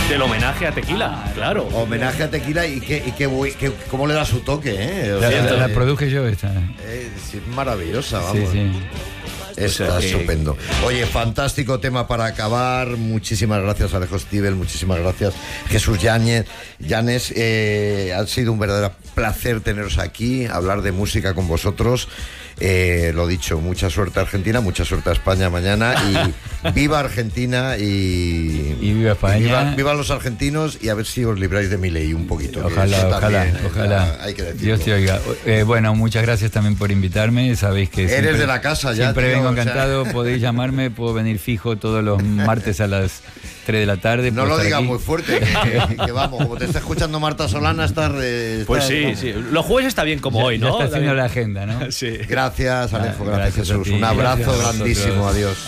Del homenaje a Tequila, claro. Homenaje a Tequila y cómo le da su toque, ¿eh? O sea, La produje yo esta. Sí, es maravillosa, vamos. Sí. Está estupendo. Oye, fantástico tema para acabar. Muchísimas gracias, Alejo Stivel. Muchísimas gracias, Jesús Llanes. Ha sido un verdadero placer teneros aquí, hablar de música con vosotros. Lo dicho, mucha suerte a Argentina, mucha suerte a España mañana. Y viva Argentina y viva España. Viva los argentinos, y a ver si os libráis de Milei un poquito. Ojalá. Hay que decirlo. Dios te oiga. Bueno, muchas gracias también por invitarme. Sabéis que eres de la casa ya. Siempre vengo encantado. O sea... Podéis llamarme, puedo venir fijo todos los martes a las 3 de la tarde. No lo digas muy fuerte, que vamos, como te está escuchando Marta Solana, pues sí. Los jueves está bien como hoy, ¿no? Ya está haciendo la agenda, ¿no? Sí. Gracias, Alejo. Gracias, Jesús. Un abrazo grandísimo. Adiós.